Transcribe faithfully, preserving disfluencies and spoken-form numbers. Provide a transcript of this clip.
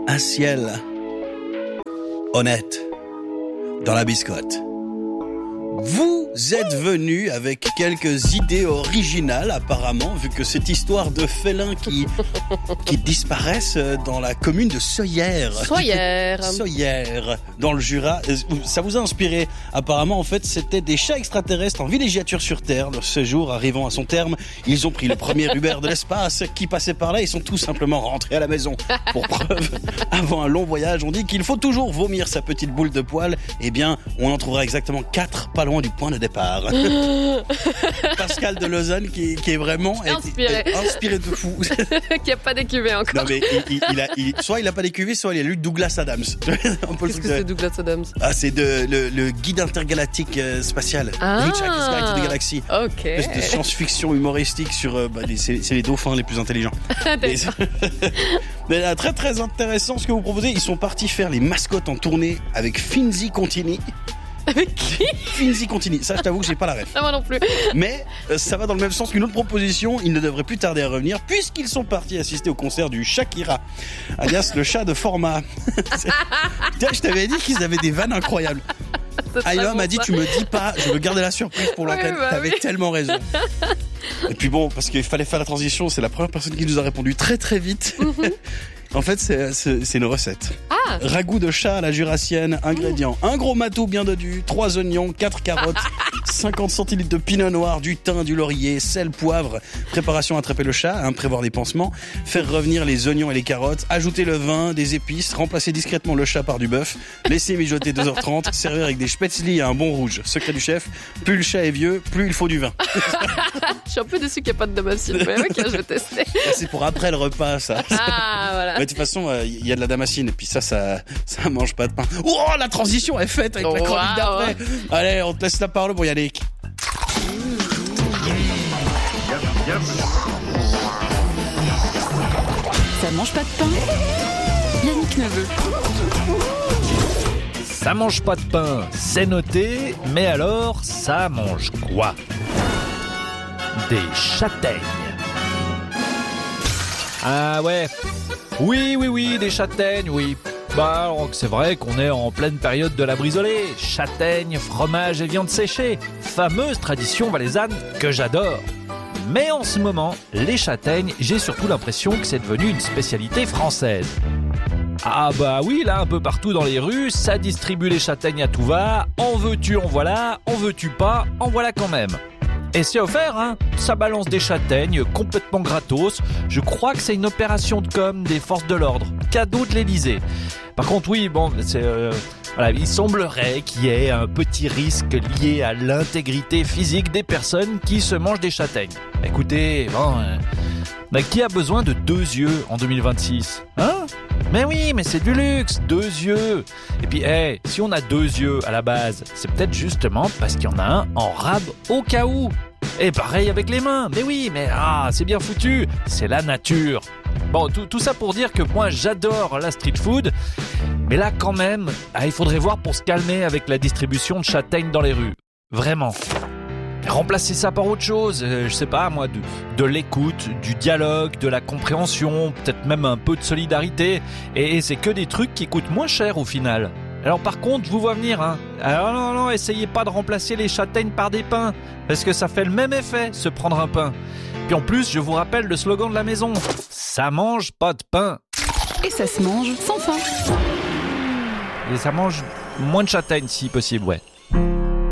un ciel honnête dans la biscotte. Vous êtes venu avec quelques idées originales apparemment, vu que cette histoire de félins qui qui disparaissent dans la commune de Soyères. Soyères. Soyères, dans le Jura. Ça vous a inspiré. Apparemment, en fait, c'était des chats extraterrestres en villégiature sur Terre. Leur séjour arrivant à son terme, ils ont pris le premier Uber de l'espace qui passait par là et sont tout simplement rentrés à la maison. Pour preuve, avant un long voyage, on dit qu'il faut toujours vomir sa petite boule de poil. Eh bien, on en trouvera exactement quatre pas loin du point de départ. Pascal de Lausanne qui, qui est vraiment inspiré, est, est inspiré de fou. Qui a pas d'écuvée encore. Non mais il, il, il a, il, soit il a pas d'écuvée, soit il a lu Douglas Adams. Un peu Qu'est-ce que de... c'est Douglas Adams? Ah, c'est de, le, le guide intergalactique euh, spatial. Ah, Hitchhiker's Guide to the Galaxy. Ok. C'est de science-fiction humoristique sur euh, bah, les, c'est, c'est les dauphins les plus intelligents. Et, mais là, très très intéressant ce que vous proposez. Ils sont partis faire les mascottes en tournée avec Finzi Contini. Avec qui? Finzi Contini. Ça, je t'avoue que j'ai pas la ref. Ah, moi non plus. Mais euh, ça va dans le même sens qu'une autre proposition. Ils ne devraient plus tarder à revenir puisqu'ils sont partis assister au concert du Shakira, alias le chat de format. Tiens, je t'avais dit qu'ils avaient des vannes incroyables. Aïla m'a dit, tu me dis pas, je veux garder la surprise pour l'antenne. Oui, bah T'avais oui. tellement raison. Et puis bon, parce qu'il fallait faire la transition, c'est la première personne qui nous a répondu très très vite. Mm-hmm. En fait, c'est, c'est, c'est une recette. Ah. Ragoût de chat à la jurassienne, ingrédients. Un gros matou bien dodu, trois oignons, quatre carottes, cinquante centilitres de pinot noir, du thym, du laurier, sel, poivre. Préparation: attraper le chat, hein, prévoir les pansements, faire revenir les oignons et les carottes, ajouter le vin, des épices, remplacer discrètement le chat par du bœuf, laisser mijoter deux heures trente, servir avec des spätzli et un bon rouge. Secret du chef, plus le chat est vieux, plus il faut du vin. Je suis un peu déçu qu'il n'y a pas de damascine, mais ok, je vais tester. C'est pour après le repas, ça. Ah, voilà. Mais de toute façon, il euh, y a de la damascine et puis ça, ça, ça mange pas de pain. Oh, la transition est faite avec oh, la chronique wow. d'après. Allez, on te laisse la parole pour Yannick. Ça mange pas de pain. Yannick Neveu. Ça mange pas de pain, c'est noté, mais alors, ça mange quoi? Des châtaignes. Ah ouais. Oui, oui, oui, des châtaignes, oui. Bah, alors, c'est vrai qu'on est en pleine période de la brisolée. Châtaignes, fromage et viande séchée. Fameuse tradition valaisanne que j'adore. Mais en ce moment, les châtaignes, j'ai surtout l'impression que c'est devenu une spécialité française. Ah bah oui, là, un peu partout dans les rues, ça distribue les châtaignes à tout va. En veux-tu, en voilà. En veux-tu pas, en voilà quand même. Et c'est offert, hein. Ça balance des châtaignes complètement gratos. Je crois que c'est une opération de com des forces de l'ordre. Cadeau de l'Élysée. Par contre, oui, bon, c'est, euh, voilà, il semblerait qu'il y ait un petit risque lié à l'intégrité physique des personnes qui se mangent des châtaignes. Écoutez, bon, euh, bah, qui a besoin de deux yeux en deux mille vingt-six? Hein? Mais oui, mais c'est du luxe, deux yeux. Et puis, hey, si on a deux yeux à la base, c'est peut-être justement parce qu'il y en a un en rab au cas où. Et pareil avec les mains. Mais oui, mais ah, c'est bien foutu. C'est la nature. Bon, tout, tout ça pour dire que moi, j'adore la street food. Mais là, quand même, ah, il faudrait voir pour se calmer avec la distribution de châtaignes dans les rues. Vraiment. Remplacer ça par autre chose, euh, je sais pas moi, de, de l'écoute, du dialogue, de la compréhension, peut-être même un peu de solidarité. Et, et c'est que des trucs qui coûtent moins cher au final. Alors par contre, je vous vois venir, hein. Alors non, non, essayez pas de remplacer les châtaignes par des pains, parce que ça fait le même effet, se prendre un pain. Puis en plus, je vous rappelle le slogan de la maison, ça mange pas de pain. Et ça se mange sans faim. Et ça mange moins de châtaignes si possible, ouais.